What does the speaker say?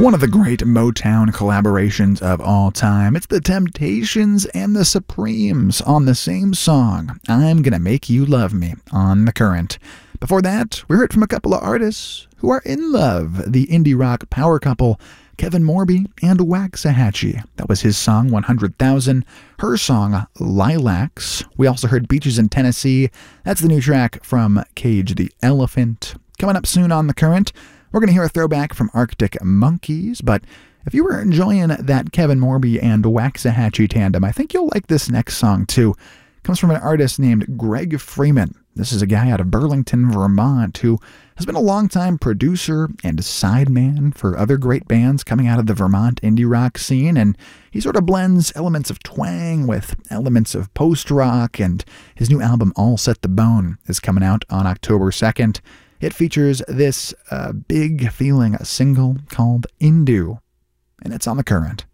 One of the great Motown collaborations of all time. It's the Temptations and the Supremes on the same song, I'm Gonna Make You Love Me, on The Current. Before that, we heard from a couple of artists who are in love, the indie rock power couple Kevin Morby and Waxahachie. That was his song 100,000, her song Lilacs. We also heard Beaches in Tennessee. That's the new track from Cage the Elephant. Coming up soon on The Current, we're going to hear a throwback from Arctic Monkeys, but if you were enjoying that Kevin Morby and Waxahachie tandem, I think you'll like this next song too. It comes from an artist named Greg Freeman. This is a guy out of Burlington, Vermont, who has been a longtime producer and sideman for other great bands coming out of the Vermont indie rock scene, and he sort of blends elements of twang with elements of post-rock, and his new album, All Set the Bone, is coming out on October 2nd. It features this big feeling single called Indu, and it's on The Current.